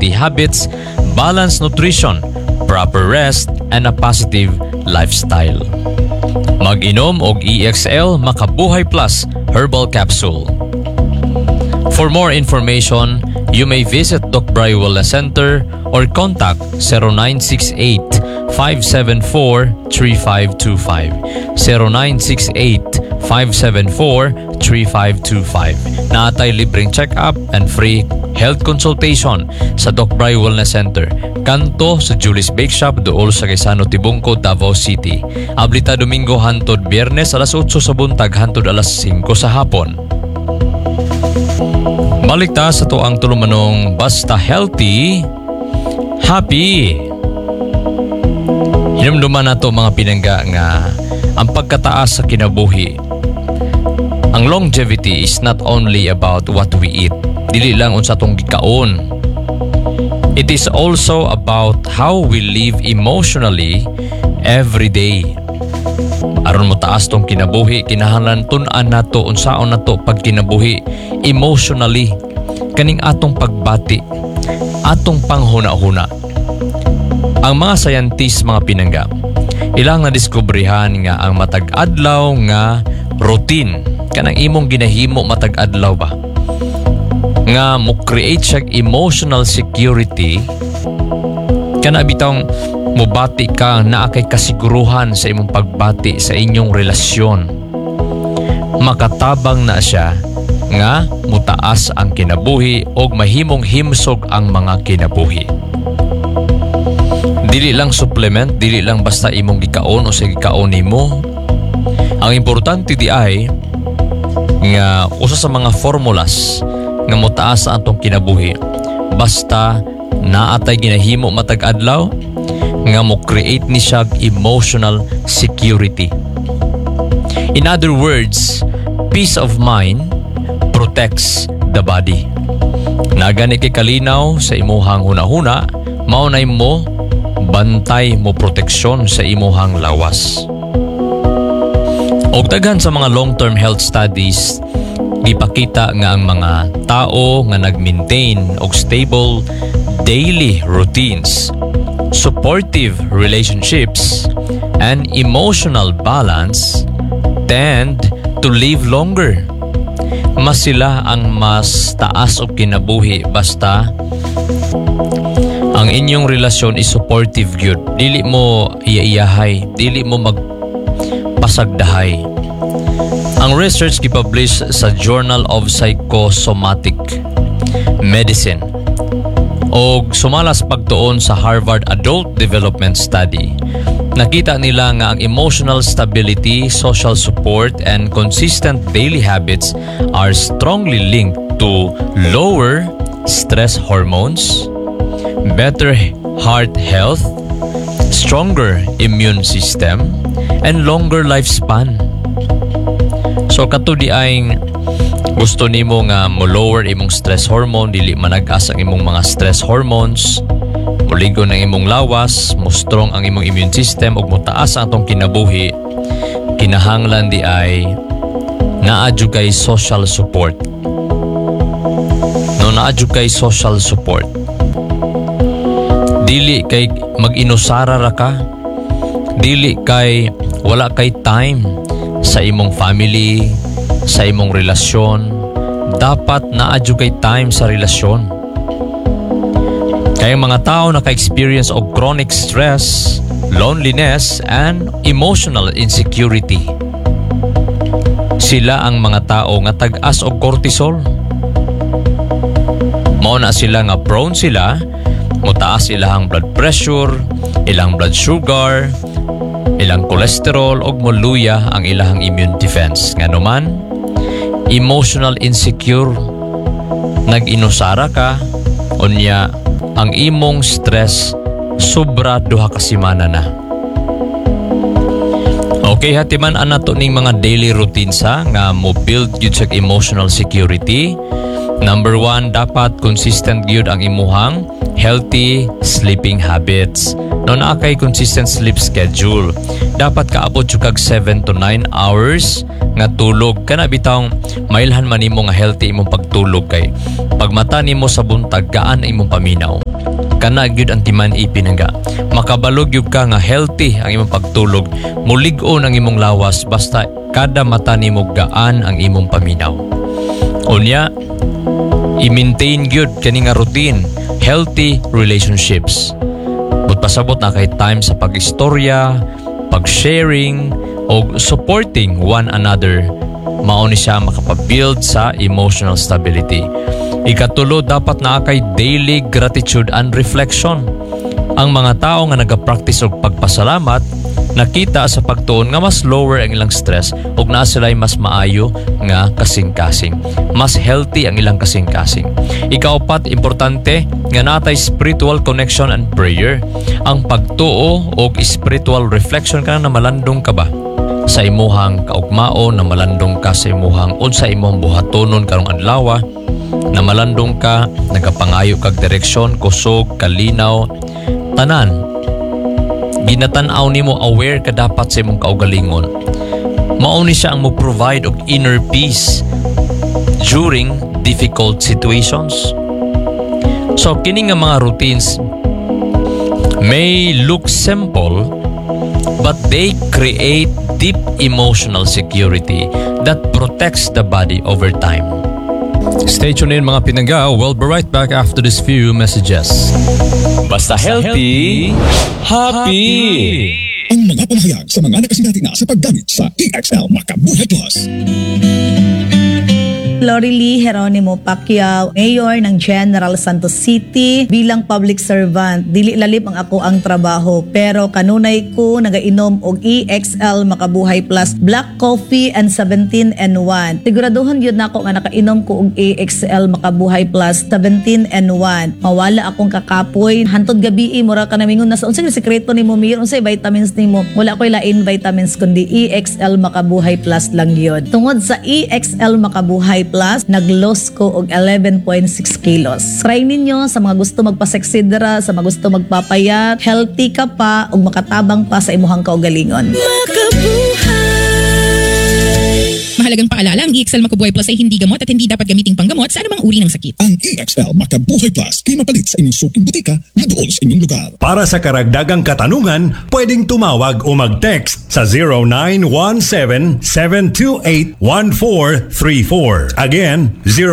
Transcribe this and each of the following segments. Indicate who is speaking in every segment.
Speaker 1: healthy habits, balanced nutrition, proper rest, and a positive lifestyle. Mag-inom og EXL Makabuhay Plus Herbal Capsule. For more information, you may visit Doc Bry Wellness Center or contact 0968-574-3525. 0968-574-3525. Naatay libreng check-up and free health consultation sa Doc Bry Wellness Center. Kanto sa Julie's Bake Shop dool sa Quezano Tibungco, Davao City. Ablita Domingo hantod Biyernes alas 8 sa buntag hantod alas 5 sa hapon. Balik ta sa to ang tulumanong basta healthy, happy. Hinumduman na to mga pinangga nga ang pagkataas sa kinabuhi. Ang longevity is not only about what we eat. Dili lang unsa tong gikaon. It is also about how we live emotionally every day. Aron mo taas tong kinabuhi, kinahanglan tun-an nato unsaon nato pag kinabuhi emotionally, kaning atong pagbati, atong panghuna-huna. Ang mga scientists mga pinangga, ilang nadiskubrihan nga ang matag adlaw nga routine, kanang imong ginahimo matag adlaw ba, nga mo create siya emotional security, kana bitong mubati ka na kay kasiguruhan sa imong pagbati sa inyong relasyon. Makatabang na siya nga mutaas ang kinabuhi og mahimong himsog ang mga kinabuhi. Dili lang supplement, dili lang basta imong gikaon o sa gikaon nimo. Ang importante di ay nga usa sa mga formulas nga mutaas sa atong kinabuhi basta naatay ginahimo matag adlaw nga mo create ni siya emotional security. In other words, peace of mind protects the body. Nagani kay kalinaw sa imuhang hunahuna, maunay mo bantay mo proteksyon sa imuhang lawas. Og daghan sa mga long-term health studies gipakita nga ang mga tao nga nag-maintain og stable daily routines, supportive relationships, and emotional balance tend to live longer. Mas sila ang mas taas og kinabuhi basta ang inyong relasyon is supportive gyud. Dili mo iya-iyahay, dili mo magpasagdahay. Ang research gipublish sa Journal of Psychosomatic Medicine og sumalas pagtuon sa Harvard Adult Development Study. Nakita nila nga ang emotional stability, social support, and consistent daily habits are strongly linked to lower stress hormones, better heart health, stronger immune system, and longer lifespan. So katudi ay gusto nimo nga mo lower imong stress hormone, dili manag-as ang imong mga stress hormones, muligo ng imong lawas, mo strong ang imong immune system ug motaas ang atong kinabuhi, kinahanglan di ay naadyo kay social support. No, naadyo kay social support. Dili kay mag-inusara ra ka, dili kay wala kay time sa imong family, sa imong relasyon. Dapat naadyo kay time sa relasyon. Kaya mga tao naka-experience og chronic stress, loneliness, and emotional insecurity. Sila ang mga tao nga tag-as og cortisol. Mao na sila nga prone sila motaas ilang blood pressure, ilang blood sugar, ilang cholesterol ug moluya ang ilang immune defense. Nganuman, emotional insecure, nag-inusara ka, unya ang imong stress sobra duha ka semana na. Okay, hatiman anato ning mga daily routines nga mo build gyud sa emotional security. Number 1, dapat consistent gyud ang imuhang healthy sleeping habits. No na kay consistent sleep schedule. Dapat kaabot jud kag 7 to 9 hours nga tulog. Kana bitawng mailhan man nimo nga healthy imong pagtulog kay pag mata nimo sa buntag gaan imong paminaw. Kana gyud ang timan ipinangga. Makabalog gyud ka nga healthy ang imong pagtulog. Mulig-on ang imong lawas basta kada mata nimo gaan ang imong paminaw. Unya, i-maintain gyud kani nga routine, healthy relationships. But pasabot na kay time sa pag-istorya, pag-sharing, o supporting one another. Mao ni siya makapabuild sa emotional stability. Ikatulo, dapat na kay daily gratitude and reflection. Ang mga tao nga nagapractice og pagpasalamat, nakita sa pagtuon nga mas lower ang ilang stress ug naa sila'y mas maayo nga kasing-kasing. Mas healthy ang ilang kasing-kasing. Ikaapat, importante nga natay spiritual connection and prayer. Ang pagtuo og spiritual reflection ka na malandong ka ba sa imuhang kaugmao, na malandong ka sa imuhang unsa imong buhatonon karong adlaw, na malandong ka, nagapangayo kag direksyon, kusog, kalinaw, tanan. Ginatan-aw nimo, aware ka dapat sa imong kaugalingon. Mao ni siya ang mo-provide og inner peace during difficult situations. So kini nga mga routines may look simple, but they create deep emotional security that protects the body over time. Stay tuned in mga pinangga. We'll be right back after this few messages. Basta healthy, happy!
Speaker 2: Ang mga pamahayag sa mga nakasinati na sa paggamit sa EXL Makabuhay Plus.
Speaker 3: Lorely Geronimo Pacquiao, Mayor ng General Santos City. Bilang public servant, dili lalim ang ako ang trabaho, pero kanunay ko nagainom og EXL Makabuhay Plus Black Coffee and 17-in-1. Siguraduhan yun na ako nga nakainom ko og EXL Makabuhay Plus 17-in-1. Mawala akong kakapoy. Hantod gabi, mura ka namingon na sa unsay sekreto nimo, Mayor, unsay vitamins nimo? Wala ko'y lain vitamins kundi EXL Makabuhay Plus lang yun. Tungod sa EXL Makabuhay Plus, nag-loss ko og 11.6 kilos. Try ninyo sa mga gusto magpaseksidra, sa mga gusto magpapayat, healthy ka pa ug makatabang pa sa imuhang kaugalingon.
Speaker 4: Mahalagang paalala, ang EXL Makabuhay Plus ay hindi gamot at hindi dapat gamiting panggamot sa anumang uri ng sakit.
Speaker 2: Ang EXL Makabuhay Plus ay mapalit sa inyong suking butika na doon sa inyong lugar.
Speaker 5: Para sa karagdagang katanungan, pwedeng tumawag o mag-text sa 0917-728-1434. Again,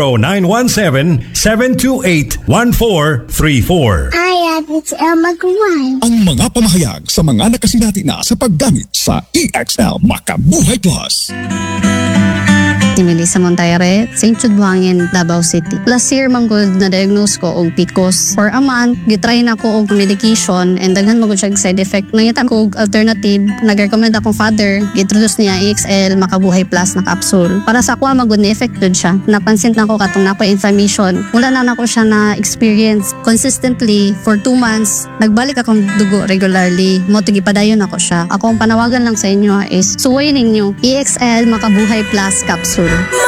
Speaker 5: 0917-728-1434.
Speaker 6: It's Elma Guay.
Speaker 2: Ang mga pamahayag sa mga nakasinati na sa paggamit sa EXL Makabuhay Plus.
Speaker 6: Si Melissa Montaire, St. Jude Buhangin, Davao City. Last year, manggod na diagnose ko og PCOS. For a month, gitry na ko og medication and daghan magod siya side effect. Nangita ko og alternative, nag-recommend akong father, giintroduce niya EXL Makabuhay Plus na capsule. Para sa ako, magod na effected siya. Napansin na ko katong na ko inflammation. Mula na ko siya na experience consistently for 2 months. Nagbalik akong dugo regularly. Moto gipadayon ako siya. Ako ang panawagan lang sa inyo is suwayin ninyo EXL Makabuhay Plus capsule.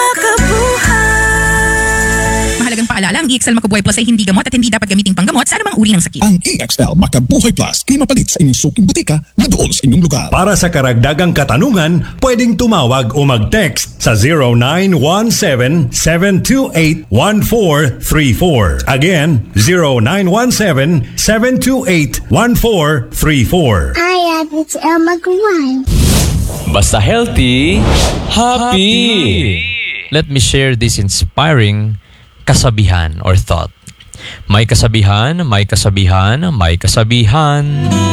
Speaker 4: Mahalagang paalala, ang EXL Makabuhay Plus ay hindi gamot at hindi dapat gamiting panggamot sa anumang uri ng sakit.
Speaker 2: Ang EXL Makabuhay Plus ay mapalit sa inyong suking butika na doon sa inyong lugar.
Speaker 5: Para sa karagdagang katanungan, pwedeng tumawag o mag-text sa 0917-728-1434. Again, 0917-728-1434.
Speaker 6: It's Elma Guay.
Speaker 1: Basta healthy, happy! Let me share this inspiring kasabihan or thought. May kasabihan, may kasabihan, may kasabihan.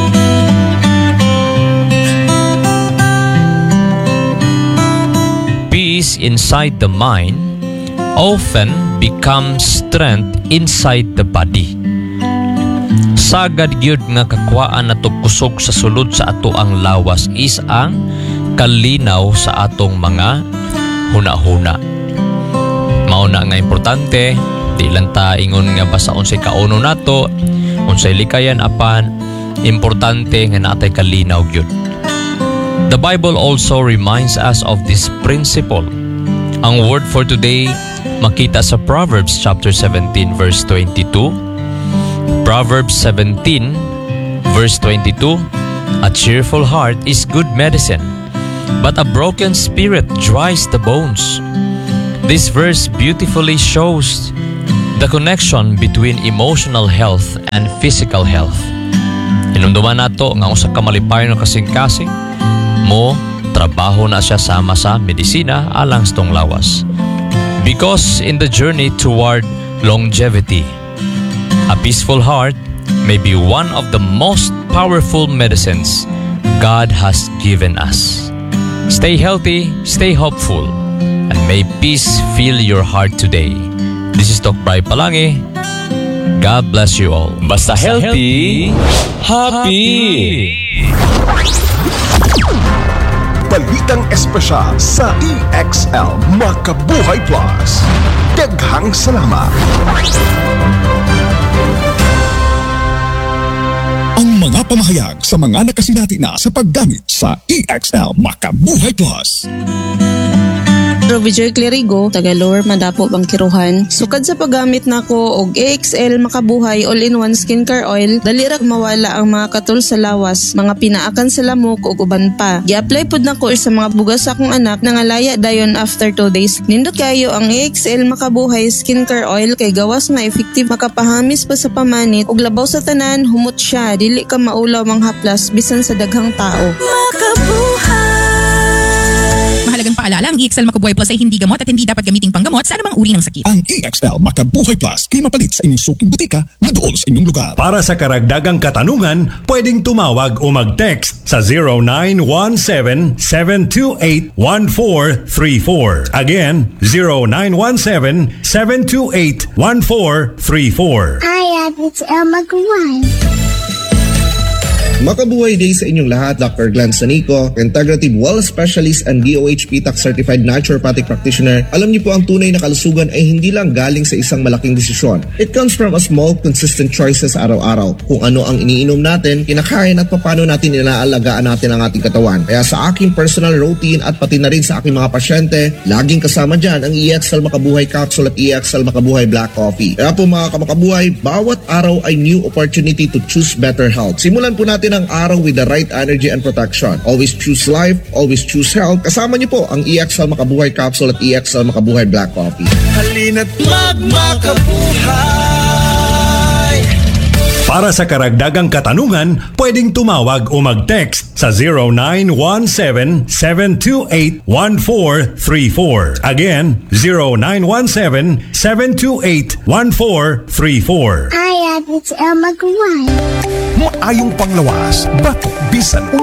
Speaker 1: Peace inside the mind often becomes strength inside the body. Sagad gyud nga kakwaan nato kusog sa sulod sa ato ang lawas is ang kalinaw sa atong mga huna-huna. Mauna nga importante, di lang ta ingon nga basta unsay kauno nato, unsay likayan apan, importante nga natay kalinaw gyud. The Bible also reminds us of this principle. Ang word for today makita sa Proverbs chapter 17 verse 22. Proverbs 17 verse 22, a cheerful heart is good medicine, but a broken spirit dries the bones. This verse beautifully shows the connection between emotional health and physical health. Hinumduman nato nga usa ka malipay no kasing-kasing mo trabaho na siya sama sa medisina alang sa tong lawas. Because in the journey toward longevity, a peaceful heart may be one of the most powerful medicines God has given us. Stay healthy, stay hopeful, and may peace fill your heart today. This is Doc Bri Palangi. God bless you all. Basta healthy, happy!
Speaker 2: Balitang espesyal sa EXL Makabuhay Plus. Daghang salamat. Ang mga pamahayag sa mga nakasinati na sa paggamit sa EXL Makabuhay Plus.
Speaker 7: Roviger Clerigo, taga Lower Madapo, Bangkiruhan. Sukad sa paggamit nako og EXL Makabuhay All-in-One Skincare Oil, dali ra mawala ang mga katul sa lawas, mga pinaakan sa lamok ug uban pa. Gi-apply pud nako sa mga bugas sa akong anak na ngalaya dayon after 2 days. Nindot kayo ang EXL Makabuhay Skincare Oil kay gawas nga effective makapahamis pa sa pamanit ug labaw sa tanan, humot siya, dili ka maulaw manghaplas bisan sa daghang tao.
Speaker 4: Mahalagang paalala, ang EXL Makabuhay Plus ay hindi gamot at hindi dapat gamiting panggamot sa anumang uri ng sakit.
Speaker 2: Ang EXL Makabuhay Plus kay mapalit sa inyong suking butika na doon sa inyong lugar.
Speaker 5: Para sa karagdagang katanungan, pwedeng tumawag o mag-text sa 0917-728-1434. Again, 0917-728-1434.
Speaker 8: Hi, it's Elma Guay.
Speaker 9: Makabuhay day sa inyong lahat. Dr. Glenn Sanico, Integrative Well Specialist and DOH PTAC Certified Naturopathic Practitioner. Alam niyo po, ang tunay na kalusugan ay hindi lang galing sa isang malaking desisyon. It comes from a small, consistent choices araw-araw. Kung ano ang iniinom natin, kinakain at paano natin inaalagaan natin ang ating katawan. Kaya sa aking personal routine at pati na rin sa aking mga pasyente, laging kasama dyan ang EXL Makabuhay Capsule at EXL Makabuhay Black Coffee. Kaya po mga kamakabuhay, bawat araw ay new opportunity to choose better health. Simulan po natin ang araw with the right energy and protection. Always choose life, always choose health. Kasama niyo po ang EXL Makabuhay Capsule at EXL Makabuhay Black Coffee.
Speaker 10: Halina't magmakabuhay!
Speaker 5: Para sa karagdagang katanungan, pwedeng tumawag o mag-text sa 0917-728-1434. Again, 0917-728-1434.
Speaker 8: Hi, it's Elma Guay.
Speaker 2: Maayong panglawas, batok, bisan